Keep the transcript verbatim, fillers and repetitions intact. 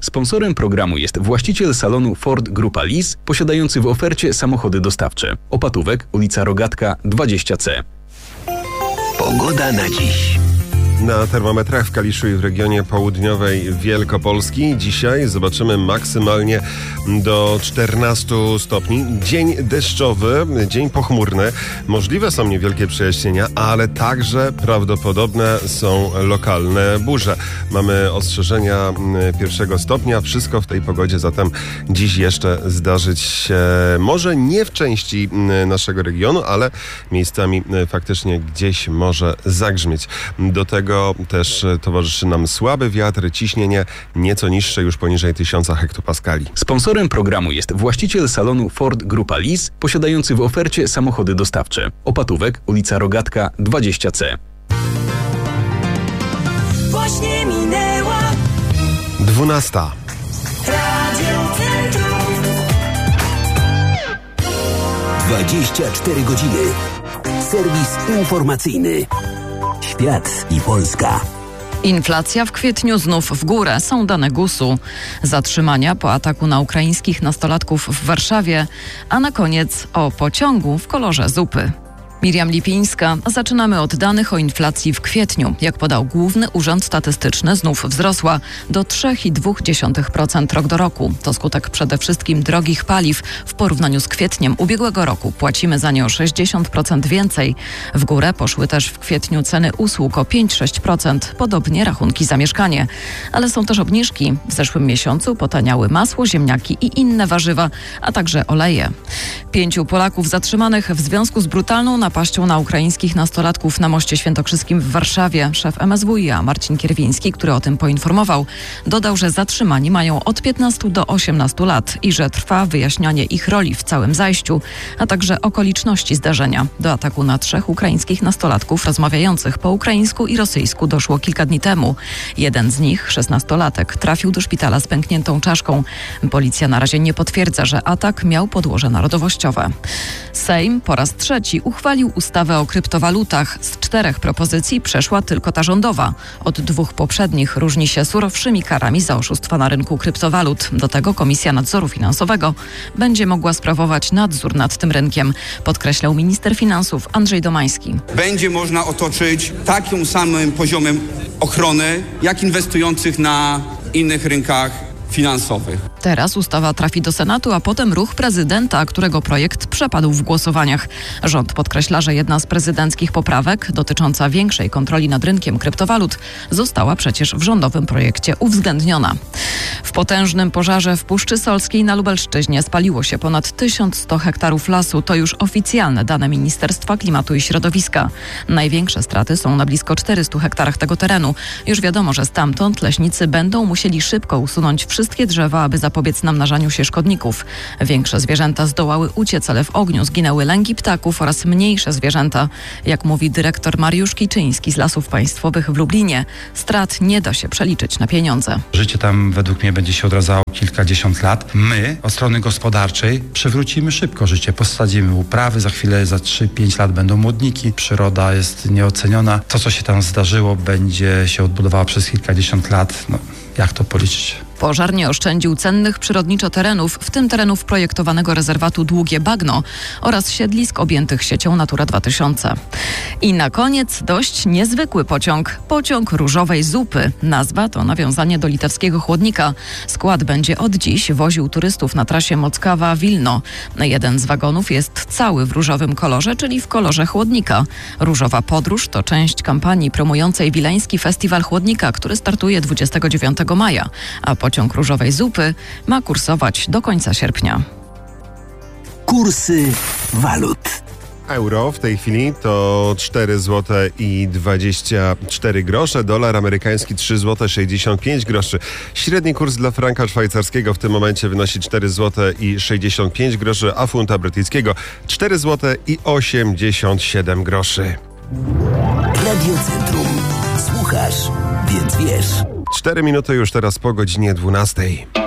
Sponsorem programu jest właściciel salonu Ford Grupa Lis, posiadający w ofercie samochody dostawcze. Opatówek, ulica Rogatka dwadzieścia C. Pogoda na dziś. Na termometrach w Kaliszu i w regionie południowej Wielkopolski dzisiaj zobaczymy maksymalnie do czternastu stopni. Dzień deszczowy, dzień pochmurny. Możliwe są niewielkie przejaśnienia, ale także prawdopodobne są lokalne burze. Mamy ostrzeżenia pierwszego stopnia. Wszystko w tej pogodzie zatem dziś jeszcze zdarzyć się może nie w części naszego regionu, ale miejscami faktycznie gdzieś może zagrzmieć. Do tego też towarzyszy nam słaby wiatr, ciśnienie nieco niższe, już poniżej tysiąca hektopaskali. Sponsorem programu jest właściciel salonu Ford Grupa Lis, posiadający w ofercie samochody dostawcze. Opatówek, ulica Rogatka dwadzieścia C. Właśnie minęła dwunasta. Radio Centrum. dwadzieścia cztery godziny. Serwis informacyjny. Świat i Polska. Inflacja w kwietniu znów w górę. Są dane gusu. Zatrzymania po ataku na ukraińskich nastolatków w Warszawie, a na koniec o pociągu w kolorze zupy. Miriam Lipińska. Zaczynamy od danych o inflacji w kwietniu. Jak podał Główny Urząd Statystyczny, znów wzrosła do trzy przecinek dwa procent rok do roku. To skutek przede wszystkim drogich paliw. W porównaniu z kwietniem ubiegłego roku płacimy za nie o sześćdziesiąt procent więcej. W górę poszły też w kwietniu ceny usług o pięć przecinek sześć procent. Podobnie rachunki za mieszkanie. Ale są też obniżki. W zeszłym miesiącu potaniały masło, ziemniaki i inne warzywa, a także oleje. Pięciu Polaków zatrzymanych w związku z brutalną napaścią na ukraińskich nastolatków na Moście Świętokrzyskim w Warszawie. Szef M S W i A Marcin Kierwiński, który o tym poinformował, dodał, że zatrzymani mają od piętnastu do osiemnastu lat i że trwa wyjaśnianie ich roli w całym zajściu, a także okoliczności zdarzenia. Do ataku na trzech ukraińskich nastolatków rozmawiających po ukraińsku i rosyjsku doszło kilka dni temu. Jeden z nich, szesnastolatek, trafił do szpitala z pękniętą czaszką. Policja na razie nie potwierdza, że atak miał podłoże narodowościowe. Sejm po raz trzeci uchwalił ustawę o kryptowalutach. Z czterech propozycji przeszła tylko ta rządowa. Od dwóch poprzednich różni się surowszymi karami za oszustwa na rynku kryptowalut. Do tego Komisja Nadzoru Finansowego będzie mogła sprawować nadzór nad tym rynkiem, podkreślał minister finansów Andrzej Domański. Będzie można otoczyć takim samym poziomem ochrony, jak inwestujących na innych rynkach finansowych. Teraz ustawa trafi do Senatu, a potem ruch prezydenta, którego projekt przepadł w głosowaniach. Rząd podkreśla, że jedna z prezydenckich poprawek dotycząca większej kontroli nad rynkiem kryptowalut została przecież w rządowym projekcie uwzględniona. W potężnym pożarze w Puszczy Solskiej na Lubelszczyźnie spaliło się ponad tysiąc sto hektarów lasu. To już oficjalne dane Ministerstwa Klimatu i Środowiska. Największe straty są na blisko czterystu hektarach tego terenu. Już wiadomo, że stamtąd leśnicy będą musieli szybko usunąć wszystkie drzewa, aby zapobiec namnażaniu się szkodników. Większe zwierzęta zdołały uciec, ale w ogniu zginęły lęgi ptaków oraz mniejsze zwierzęta. Jak mówi dyrektor Mariusz Kiczyński z Lasów Państwowych w Lublinie, strat nie da się przeliczyć na pieniądze. Życie tam według mnie będzie się odradzało kilkadziesiąt lat. My, od strony gospodarczej, przywrócimy szybko życie. Posadzimy uprawy, za chwilę, za trzy pięć lat będą młodniki. Przyroda jest nieoceniona. To, co się tam zdarzyło, będzie się odbudowało przez kilkadziesiąt lat. No, jak to policzyć? Pożar nie oszczędził cennych przyrodniczo terenów, w tym terenów projektowanego rezerwatu Długie Bagno oraz siedlisk objętych siecią Natura dwa tysiące. I na koniec dość niezwykły pociąg. Pociąg różowej zupy. Nazwa to nawiązanie do litewskiego chłodnika. Skład będzie od dziś woził turystów na trasie Mockawa-Wilno. Jeden z wagonów jest cały w różowym kolorze, czyli w kolorze chłodnika. Różowa podróż to część kampanii promującej Wileński Festiwal Chłodnika, który startuje dwudziestego dziewiątego maja, a pociąg różowej zupy ma kursować do końca sierpnia. Kursy walut. Euro w tej chwili to cztery złote i dwadzieścia cztery grosze, dolar amerykański trzy złote sześćdziesiąt pięć groszy. Średni kurs dla franka szwajcarskiego w tym momencie wynosi cztery złote i sześćdziesiąt pięć groszy, a funta brytyjskiego cztery złote i osiemdziesiąt siedem groszy. Radio Centrum. Słuchasz, więc wiesz. Cztery minuty już teraz po godzinie dwunastej.